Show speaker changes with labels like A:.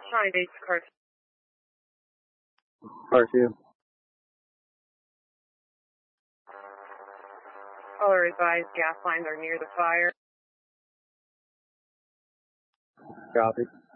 A: Shawnee Base Car.
B: Car 2.
A: Caller advised gas lines are near the fire.
B: Copy.